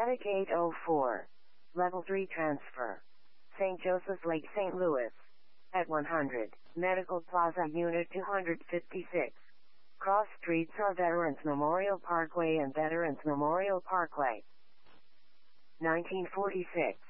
Attic 804. Level 3 transfer. St. Joseph's Lake, St. Louis. At 100. Medical Plaza Unit 256. Cross streets are Veterans Memorial Parkway and Veterans Memorial Parkway. 1946.